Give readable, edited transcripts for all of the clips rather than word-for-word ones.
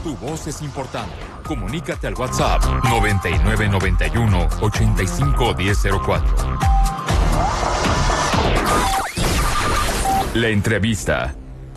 Tu voz es importante. Comunícate al WhatsApp 9991-851004. La entrevista.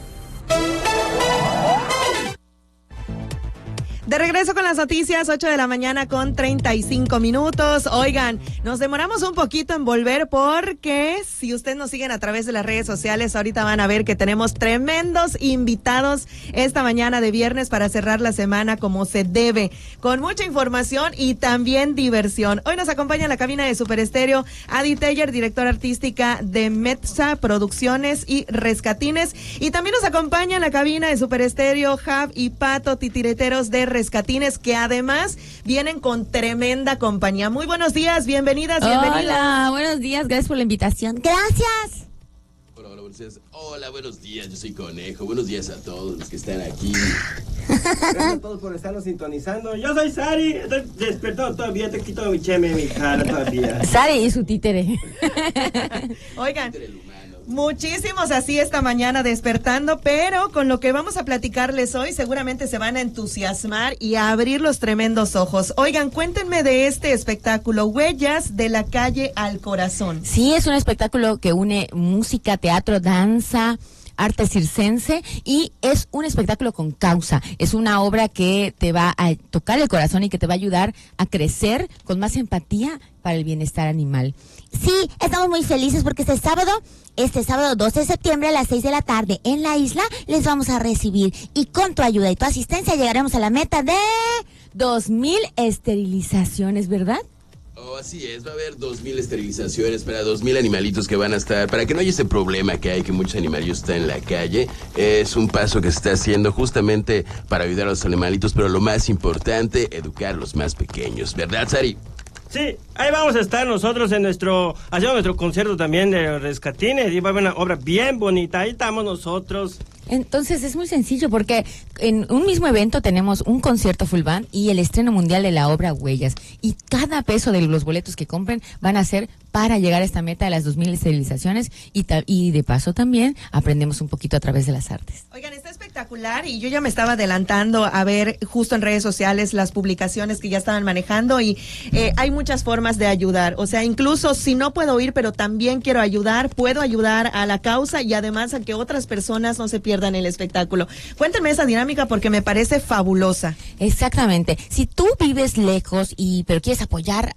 De regreso con las noticias, 8 de la mañana con 35 minutos. Oigan, nos demoramos un poquito en volver porque si ustedes nos siguen a través de las redes sociales, ahorita van a ver que tenemos tremendos invitados esta mañana de viernes para cerrar la semana como se debe, con mucha información y también diversión. Hoy nos acompaña en la cabina de Super Estéreo Adi Teller, directora artística de Metza Producciones y Rescatines. Y también nos acompaña en la cabina de Super Estéreo Jav y Pato, titireteros de Rescatines, que además vienen con tremenda compañía. Muy buenos días, bienvenidas. Hola, buenos días, gracias por la invitación. Gracias. Hola, buenos días. Hola, buenos días, yo soy Conejo. Buenos días a todos los que están aquí. Gracias a todos por estarnos sintonizando. Yo soy Sari, estoy despertado todavía, te quito mi cheme, mi cara todavía. Sari y su títere. Oigan, muchísimos así esta mañana despertando, pero con lo que vamos a platicarles hoy seguramente se van a entusiasmar y a abrir los tremendos ojos. Oigan, cuéntenme de este espectáculo, Huellas de la Calle al Corazón. Sí, es un espectáculo que une música, teatro, danza, arte circense, y es un espectáculo con causa. Es una obra que te va a tocar el corazón y que te va a ayudar a crecer con más empatía para el bienestar animal. Sí, estamos muy felices porque este sábado 12 de septiembre a las 6 de la tarde en la isla les vamos a recibir, y con tu ayuda y tu asistencia llegaremos a la meta de 2,000 esterilizaciones, ¿verdad? Oh, así es, va a haber 2,000 esterilizaciones para 2,000 animalitos que van a estar, para que no haya ese problema que hay, que muchos animalitos están en la calle. Es un paso que se está haciendo justamente para ayudar a los animalitos, pero lo más importante, educar a los más pequeños, ¿verdad, Sari? Sí, ahí vamos a estar nosotros haciendo nuestro concierto también de Rescatines, y va a haber una obra bien bonita, ahí estamos nosotros. Entonces es muy sencillo porque en un mismo evento tenemos un concierto full band y el estreno mundial de la obra Huellas, y cada peso de los boletos que compren van a ser para llegar a esta meta de las 2,000 esterilizaciones, y de paso también aprendemos un poquito a través de las artes. Oigan, está espectacular, y yo ya me estaba adelantando a ver justo en redes sociales las publicaciones que ya estaban manejando, y hay muchas formas de ayudar. O sea, incluso si no puedo ir, pero también quiero ayudar, puedo ayudar a la causa y además a que otras personas no se pierdan el espectáculo. Cuéntenme esa dinámica porque me parece fabulosa. Exactamente. Si tú vives lejos pero quieres apoyar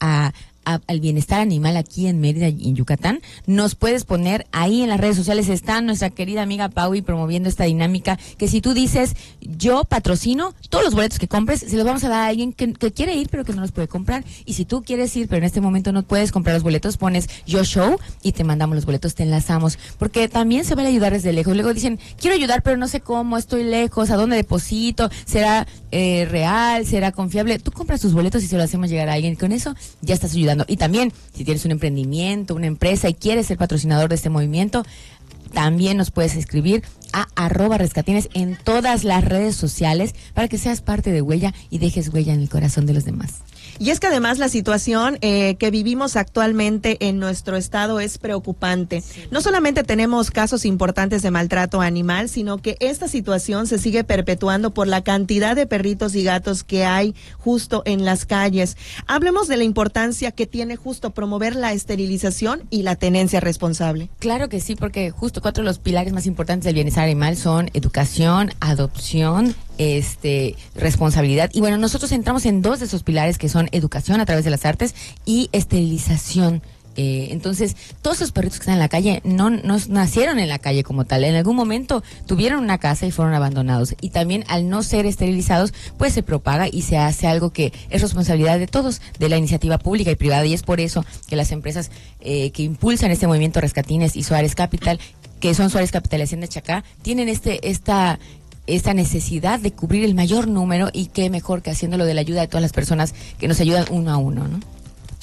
al bienestar animal aquí en Mérida y en Yucatán, nos puedes poner ahí en las redes sociales. Está nuestra querida amiga Paui promoviendo esta dinámica, que si tú dices yo patrocino, todos los boletos que compres se los vamos a dar a alguien que quiere ir pero que no los puede comprar, y si tú quieres ir pero en este momento no puedes comprar los boletos, pones yo show y te mandamos los boletos, te enlazamos, porque también se vale ayudar desde lejos. Luego dicen, quiero ayudar pero no sé cómo, estoy lejos, ¿a dónde deposito? ¿Será real? ¿Será confiable? Tú compras tus boletos y se lo hacemos llegar a alguien, con eso ya estás ayudando. Y también, si tienes un emprendimiento, una empresa y quieres ser patrocinador de este movimiento, también nos puedes escribir a @rescatines en todas las redes sociales para que seas parte de Huella y dejes huella en el corazón de los demás. Y es que además la situación que vivimos actualmente en nuestro estado es preocupante. Sí. No solamente tenemos casos importantes de maltrato animal, sino que esta situación se sigue perpetuando por la cantidad de perritos y gatos que hay justo en las calles. Hablemos de la importancia que tiene justo promover la esterilización y la tenencia responsable. Claro que sí, porque justo 4 de los pilares más importantes del bienestar animal son educación, adopción, responsabilidad. Y bueno, nosotros entramos en 2 de esos pilares, que son educación a través de las artes y esterilización. Entonces, todos esos perritos que están en la calle no nacieron en la calle como tal. En algún momento tuvieron una casa y fueron abandonados. Y también, al no ser esterilizados, pues se propaga y se hace algo que es responsabilidad de todos, de la iniciativa pública y privada. Y es por eso que las empresas que impulsan este movimiento, Rescatines y Suárez Capital, que son Suárez Capital y Hacienda Chacá, tienen esta necesidad de cubrir el mayor número, y qué mejor que haciéndolo de la ayuda de todas las personas que nos ayudan uno a uno, ¿no?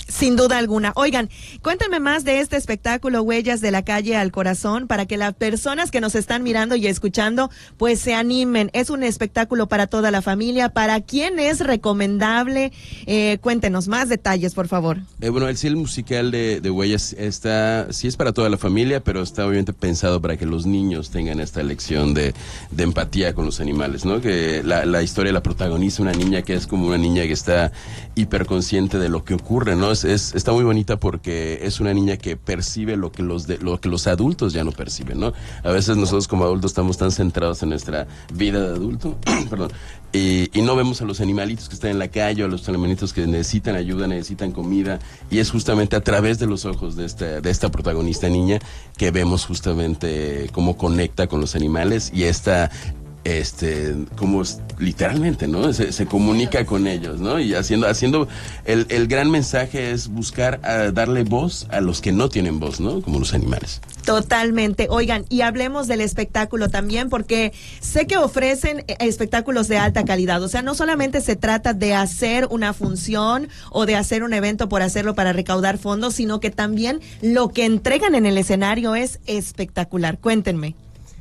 Sin duda alguna. Oigan, cuéntenme más de este espectáculo Huellas de la Calle al Corazón para que las personas que nos están mirando y escuchando pues se animen. Es un espectáculo para toda la familia. ¿Para quién es recomendable? Cuéntenos más detalles, por favor. Bueno, el musical de Huellas sí es para toda la familia, pero está obviamente pensado para que los niños tengan esta lección de empatía con los animales, ¿no? Que la historia la protagoniza una niña que es como una niña que está hiperconsciente de lo que ocurre, ¿no? Está muy bonita porque es una niña que percibe lo que los adultos ya no perciben, ¿no? A veces nosotros como adultos estamos tan centrados en nuestra vida de adulto, perdón, y no vemos a los animalitos que están en la calle, a los animalitos que necesitan ayuda, necesitan comida, y es justamente a través de los ojos de esta protagonista niña que vemos justamente cómo conecta con los animales y como literalmente, ¿no? Se comunica con ellos, ¿no? Y haciendo el gran mensaje es buscar darle voz a los que no tienen voz, ¿no? Como los animales. Totalmente. Oigan, y hablemos del espectáculo también, porque sé que ofrecen espectáculos de alta calidad. O sea, no solamente se trata de hacer una función o de hacer un evento por hacerlo para recaudar fondos, sino que también lo que entregan en el escenario es espectacular. Cuéntenme.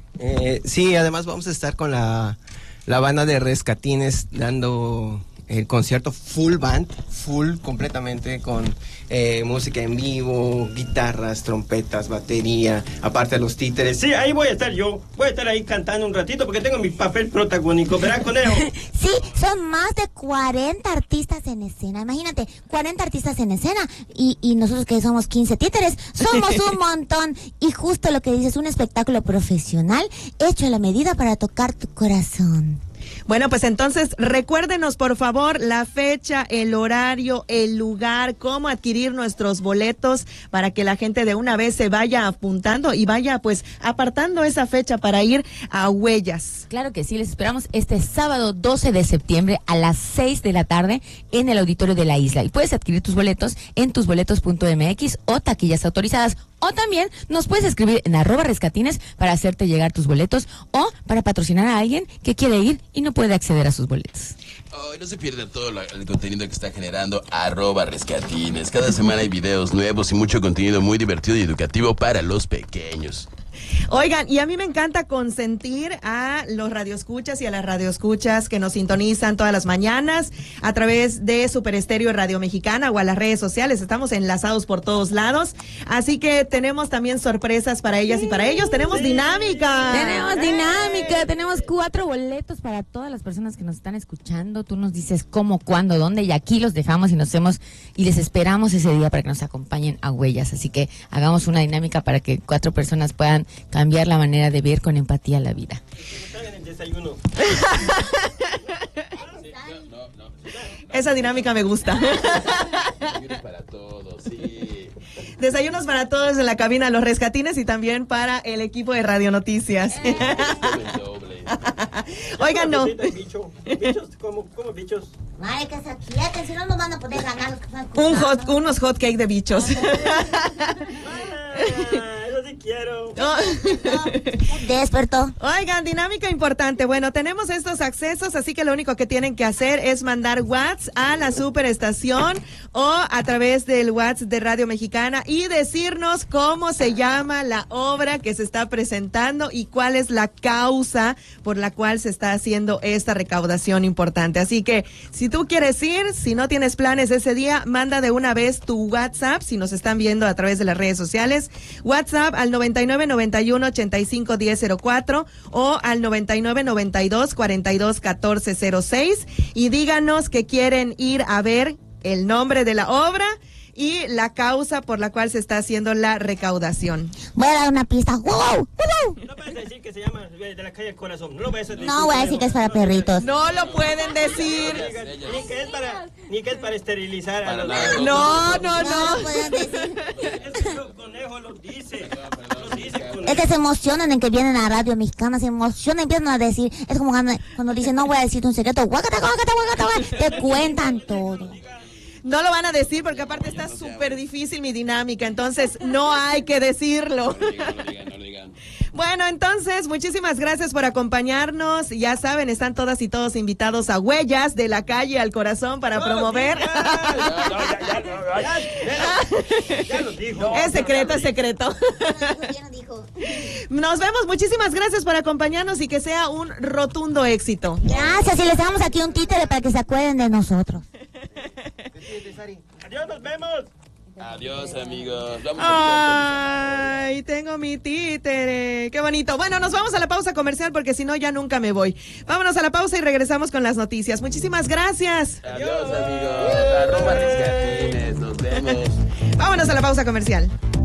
Sí, además vamos a estar con la banda de Rescatines dando el concierto full band, completamente con música en vivo, guitarras, trompetas, batería, aparte de los títeres. Sí, ahí voy a estar yo. Voy a estar ahí cantando un ratito porque tengo mi papel protagónico, ¿verdad, Conejo? Sí, son más de 40 artistas en escena. Imagínate, 40 artistas en escena y nosotros que somos 15 títeres, somos un montón. Y justo lo que dices, un espectáculo profesional hecho a la medida para tocar tu corazón. Bueno, pues entonces recuérdenos por favor la fecha, el horario, el lugar, cómo adquirir nuestros boletos para que la gente de una vez se vaya apuntando y vaya pues apartando esa fecha para ir a Huellas. Claro que sí, les esperamos este sábado 12 de septiembre a las 6 de la tarde en el auditorio de la isla. Y puedes adquirir tus boletos en tusboletos.mx o taquillas autorizadas. O también nos puedes escribir en @rescatines para hacerte llegar tus boletos o para patrocinar a alguien que quiere ir y no puede acceder a sus boletos. No se pierda todo el contenido que está generando @rescatines. Cada semana hay videos nuevos y mucho contenido muy divertido y educativo para los pequeños. Oigan, y a mí me encanta consentir a los radioescuchas y a las radioescuchas que nos sintonizan todas las mañanas a través de Super Estéreo Radio Mexicana o a las redes sociales. Estamos enlazados por todos lados. Así que tenemos también sorpresas para ellas y para ellos. Tenemos dinámica. Tenemos 4 boletos para todas las personas que nos están escuchando. Tú nos dices cómo, cuándo, dónde y aquí los dejamos y les esperamos ese día para que nos acompañen a Huellas. Así que hagamos una dinámica para que 4 personas puedan cambiar la manera de ver con empatía la vida. Esa dinámica me gusta. Desayunos para todos, sí. Desayunos para todos en la cabina Los Rescatines y también para el equipo de Radio Noticias. Oigan, no. Bichos, ¿cómo bichos? Madre, que se aquieten, si no nos van a poder ganar los que están escuchando. Unos hot cake de bichos. Eso sí quiero. Despertó. Oigan, dinámica importante. Bueno, tenemos estos accesos, así que lo único que tienen que hacer es mandar WhatsApp a la superestación o a través del WhatsApp de Radio Mexicana y decirnos cómo se llama la obra que se está presentando y cuál es la causa por la cual se está haciendo esta recaudación importante. Así que si tú quieres ir, si no tienes planes ese día, manda de una vez tu WhatsApp, si nos están viendo a través de las redes sociales, WhatsApp al 9991-851004 o al 9992-421406 y díganos que quieren ir a ver el nombre de la obra y la causa por la cual se está haciendo la recaudación. Voy a dar una pista. ¡Wow! No vas a decir que se llama de la calle al corazón. No lo vas a decir. No voy a decir que es para perritos. No lo pueden decir. Ni que es para esterilizar a los No. No pueden decir. Es que el conejo lo dice. Es que se emocionan en que vienen a Radio Mexicana, se emocionan, empiezan a decir, es como cuando dicen, no voy a decirte un secreto, guácata, te cuentan todo. No lo van a decir porque aparte está súper difícil mi dinámica, entonces no hay que decirlo. No lo digan. Bueno, entonces, muchísimas gracias por acompañarnos. Ya saben, están todas y todos invitados a Huellas de la Calle al Corazón para promover. Ya lo dijo. Es secreto, es secreto. Ya no dijo. Nos vemos, muchísimas gracias por acompañarnos y que sea un rotundo éxito. Gracias, y les damos aquí un títere para que se acuerden de nosotros. Adiós, nos vemos. Adiós, amigos. Vamos Ay, tengo mi títere. Qué bonito. Bueno, nos vamos a la pausa comercial porque si no ya nunca me voy. Vámonos a la pausa y regresamos con las noticias. Muchísimas gracias. Adiós, amigos. @rescatines. Nos vemos. Vámonos a la pausa comercial.